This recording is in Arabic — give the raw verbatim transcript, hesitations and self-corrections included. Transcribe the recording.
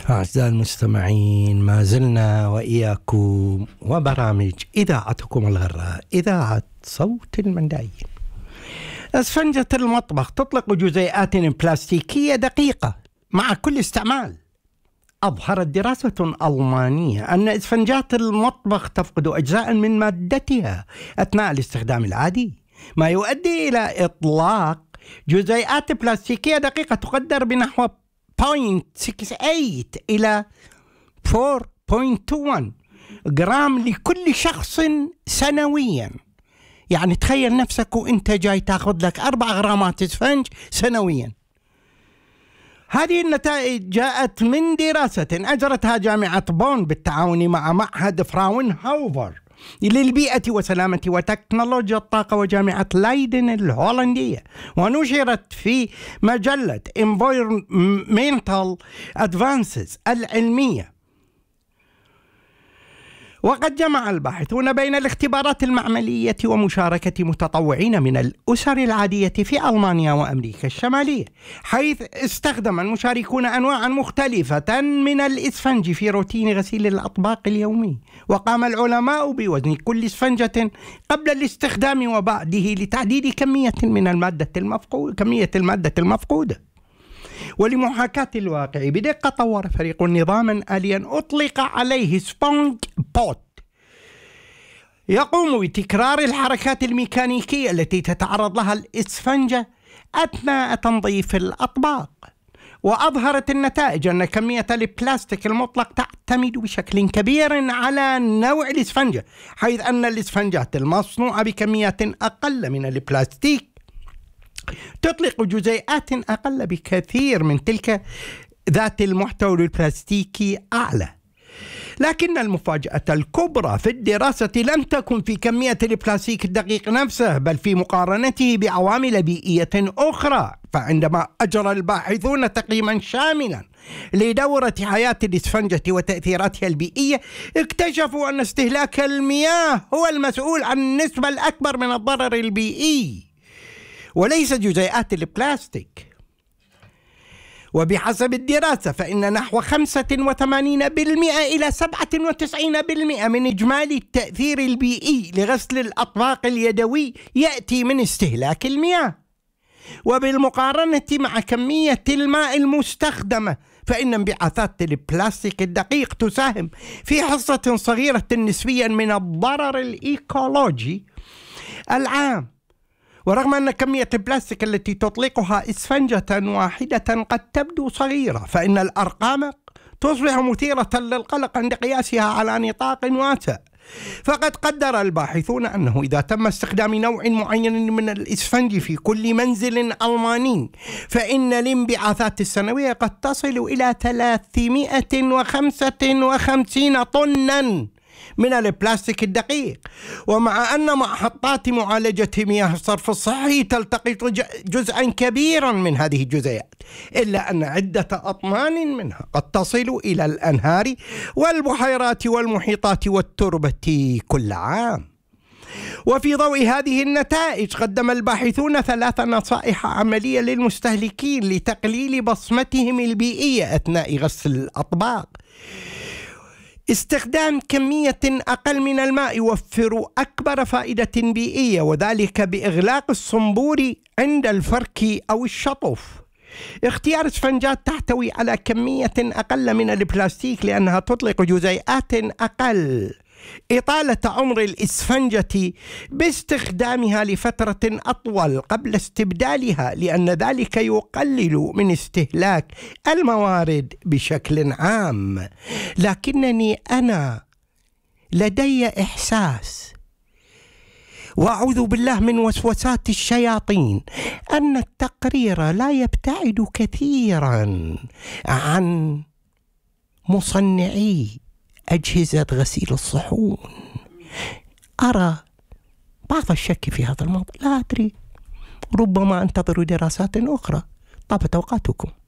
أعزائي المستمعين، ما زلنا وإياكم وبرامج إذاعتكم الغراء، إذاعة صوت المندائين. أسفنجة المطبخ تطلق جزيئات بلاستيكية دقيقة مع كل استعمال. أظهرت دراسة ألمانية أن إسفنجات المطبخ تفقد أجزاء من مادتها أثناء الاستخدام العادي، ما يؤدي إلى إطلاق جزيئات بلاستيكية دقيقة تقدر بنحو صفر فاصلة ستة وستين إلى أربعة فاصلة اثنين وعشرين جرام لكل شخص سنويا. يعني تخيل نفسك وانت جاي تاخذ لك أربع غرامات إسفنج سنويا. هذه النتائج جاءت من دراسة أجرتها جامعة بون بالتعاون مع معهد فراونهوفر للبيئة وسلامة وتكنولوجيا الطاقة وجامعة لايدن الهولندية، ونشرت في مجلة Environmental Advances العلمية. وقد جمع الباحثون بين الاختبارات المعملية ومشاركة متطوعين من الأسر العادية في ألمانيا وأمريكا الشمالية، حيث استخدم المشاركون أنواعا مختلفة من الإسفنج في روتين غسيل الأطباق اليومي. وقام العلماء بوزن كل إسفنجة قبل الاستخدام وبعده لتحديد كمية من المادة المفقودة كمية المادة المفقودة. ولمحاكاة الواقع بدقة، طور فريق نظاما آليا أطلق عليه سبونج بوت، يقوم بتكرار الحركات الميكانيكية التي تتعرض لها الإسفنجة أثناء تنظيف الأطباق. وأظهرت النتائج أن كمية البلاستيك المطلق تعتمد بشكل كبير على نوع الإسفنجة، حيث أن الإسفنجات المصنوعة بكميات أقل من البلاستيك تطلق جزيئات أقل بكثير من تلك ذات المحتوى البلاستيكي أعلى. لكن المفاجأة الكبرى في الدراسة لم تكن في كمية البلاستيك الدقيق نفسه، بل في مقارنته بعوامل بيئية أخرى. فعندما أجرى الباحثون تقييما شاملا لدورة حياة الإسفنجة وتأثيراتها البيئية، اكتشفوا أن استهلاك المياه هو المسؤول عن النسبة الأكبر من الضرر البيئي وليس جزيئات البلاستيك. وبحسب الدراسة فإن نحو خمسة وثمانين بالمئة إلى سبعة وتسعين بالمئة من إجمالي التأثير البيئي لغسل الأطباق اليدوي يأتي من استهلاك المياه. وبالمقارنة مع كمية الماء المستخدمة، فإن انبعاثات البلاستيك الدقيق تساهم في حصة صغيرة نسبيا من الضرر الإيكولوجي العام. ورغم أن كمية البلاستيك التي تطلقها إسفنجة واحدة قد تبدو صغيرة، فإن الأرقام تصبح مثيرة للقلق عند قياسها على نطاق واسع. فقد قدر الباحثون أنه إذا تم استخدام نوع معين من الإسفنج في كل منزل ألماني، فإن الانبعاثات السنوية قد تصل إلى ثلاثمئة وخمسة وخمسين طناً من البلاستيك الدقيق. ومع أن محطات معالجة مياه الصرف الصحي تلتقط جزءا كبيرا من هذه الجزيئات، إلا أن عدة أطنان منها قد تصل إلى الأنهار والبحيرات والمحيطات والتربة كل عام. وفي ضوء هذه النتائج قدم الباحثون ثلاث نصائح عملية للمستهلكين لتقليل بصمتهم البيئية أثناء غسل الأطباق. استخدام كمية أقل من الماء يوفر أكبر فائدة بيئية، وذلك بإغلاق الصنبور عند الفرك أو الشطف. اختيار اسفنجات تحتوي على كمية أقل من البلاستيك لأنها تطلق جزيئات أقل. إطالة عمر الإسفنجة باستخدامها لفترة أطول قبل استبدالها، لأن ذلك يقلل من استهلاك الموارد بشكل عام. لكنني أنا لدي إحساس، وأعوذ بالله من وسوسات الشياطين، أن التقرير لا يبتعد كثيرا عن مصنعي أجهزة غسيل الصحون. أرى بعض الشك في هذا الموضوع، لا أدري، ربما أنتظر دراسات أخرى. طابت أوقاتكم.